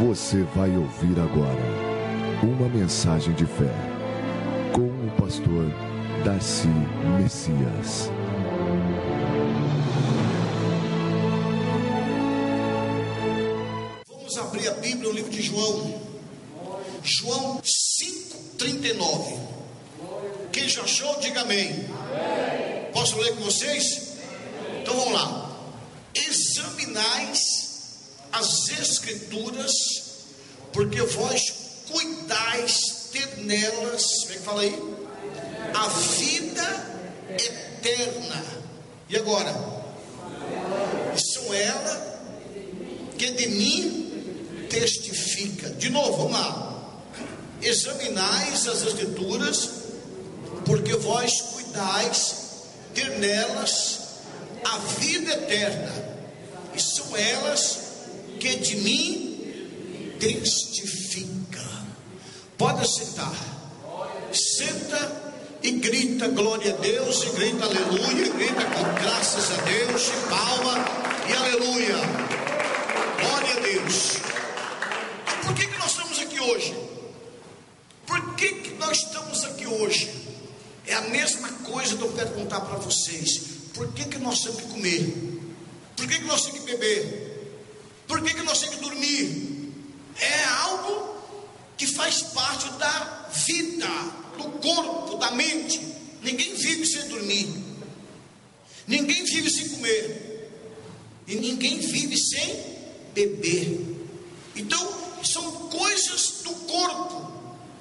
Você vai ouvir agora uma mensagem de fé com o pastor Darcy Messias. Vamos abrir a Bíblia, o livro de João. João 5:39. Quem já achou, diga amém. Posso ler com vocês? Então vamos lá. Examinais as Escrituras, porque vós cuidais ter nelas, como é que fala aí? A vida eterna. E agora? São ela que de mim testifica. De novo, vamos lá. Examinais as Escrituras, porque vós cuidais ter nelas a vida eterna, e são elas que de mim testifica. Pode sentar. Senta e grita glória a Deus, e grita aleluia, e grita com graças a Deus, e palma e aleluia. Glória a Deus. E por que nós estamos aqui hoje? Por que nós estamos aqui hoje? É a mesma coisa que eu quero contar para vocês. Por que nós temos que comer? Por que nós temos que beber? Por que nós temos que dormir? É algo que faz parte da vida, do corpo, da mente. Ninguém vive sem dormir. Ninguém vive sem comer. E ninguém vive sem beber. Então, são coisas do corpo.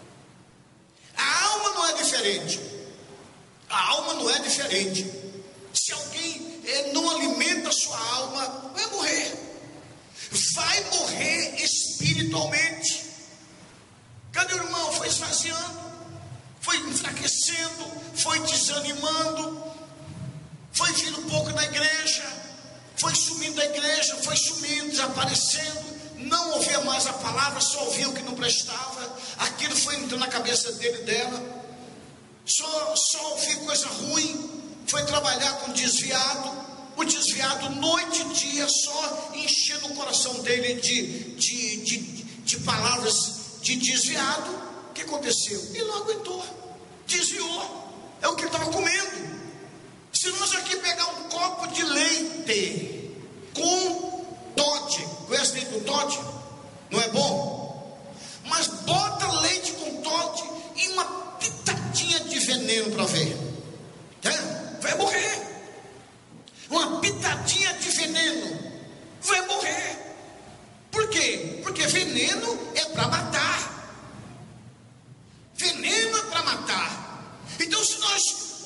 A alma não é diferente. A alma não é diferente. Se alguém não alimenta a sua alma, vai morrer. Vai morrer espiritualmente. Cada irmão foi esvaziando, foi enfraquecendo, foi desanimando, foi vindo pouco na igreja, foi sumindo da igreja, foi sumindo, desaparecendo, não ouvia mais a palavra, só ouvia o que não prestava. Aquilo foi entrando na cabeça dele e dela. Só ouvir coisa ruim, foi trabalhar com desviado, o desviado noite e dia só enchendo o coração dele de palavras de desviado. O que aconteceu? Ele não aguentou, desviou, é o que ele estava comendo. Se nós aqui pegar um copo de leite com Toddy, conhece leite com Toddy? Não é bom? Mas bota leite com Toddy e uma pitadinha de veneno para ver, vai morrer. Uma pitadinha de veneno, vai morrer. Por quê? Porque veneno é para matar. Veneno é para matar. Então, se nós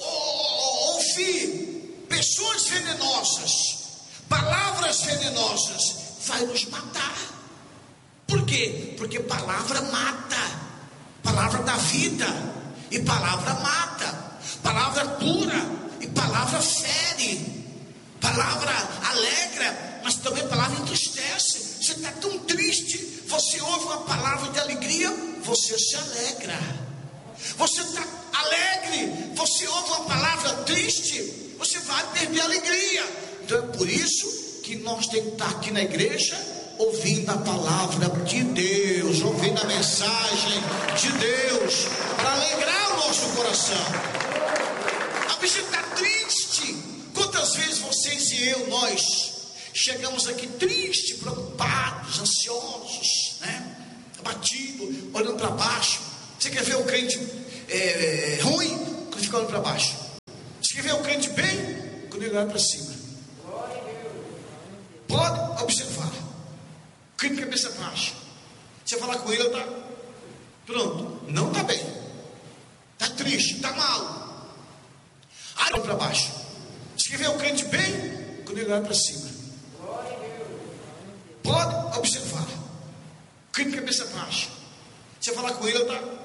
ouvir pessoas venenosas, palavras venenosas, vai nos matar. Por quê? Porque palavra mata. Palavra da vida, e palavra mata. Palavra cura, e palavra fere. Palavra alegra, mas também palavra entristece. Você está tão triste, você ouve uma palavra de alegria, você se alegra. Você está alegre, você ouve uma palavra triste, você vai perder a alegria. Então é por isso que nós temos que estar aqui na igreja, ouvindo a palavra de Deus, ouvindo a mensagem de Deus, para alegrar o nosso coração. A gente está triste. Quantas vezes vocês e eu, nós chegamos aqui tristes, preocupados, ansiosos, abatidos, olhando para baixo. Você quer ver o crente ruim? Quando fica olhando para baixo. Você quer ver o crente bem? Quando ele olha para cima. Pode observar. O crente de cabeça baixa. Você falar com ele, ele está pronto, não está bem, está triste, está mal. Aí olha para baixo. Você quer ver o crente bem? Quando ele olha para cima. Pode observar. O crente de cabeça baixa. Você falar com ele, ele está